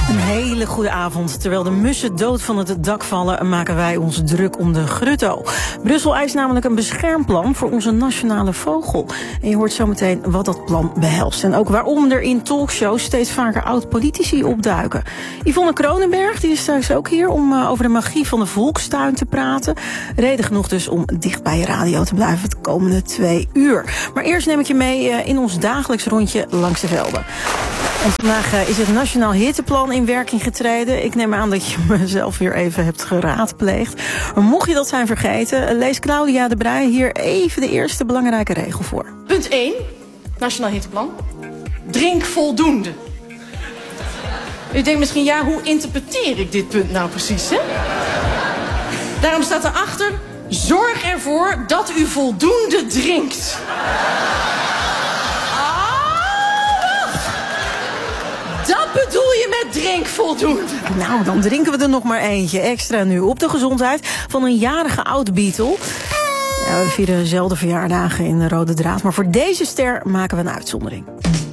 Een hele goede avond. Terwijl de mussen dood van het dak vallen, maken wij ons druk om de grutto. Brussel eist namelijk een beschermplan voor onze nationale vogel. En je hoort zometeen wat dat plan behelst. En ook waarom er in talkshows steeds vaker oud-politici opduiken. Yvonne Kronenberg die is thuis ook hier om over de magie van de volkstuin te praten. Reden genoeg dus om dicht bij je radio te blijven het komende 2 uur. Maar eerst neem ik je mee in ons dagelijks rondje langs de velden. En vandaag is het Nationaal Hitteplan in werking getreden. Ik neem aan dat je mezelf weer even hebt geraadpleegd. Maar mocht je dat zijn vergeten, lees Claudia de Breij hier even de eerste belangrijke regel voor. Punt 1, Nationaal Hitteplan. Drink voldoende. U denkt misschien, ja, hoe interpreteer ik dit punt nou precies, hè? Daarom staat erachter, zorg ervoor dat u voldoende drinkt. Dat bedoel je met drink voldoende? Nou, dan drinken we er nog maar eentje extra nu op de gezondheid van een jarige oud-Beatle. Ja, we vieren dezelfde verjaardagen in de Rode Draad, maar voor deze ster maken we een uitzondering.